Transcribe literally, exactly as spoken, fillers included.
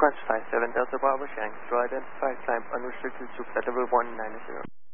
Request five seven Delta Bravo Shanghai. To identify climb unrestricted to flight level one nine zero.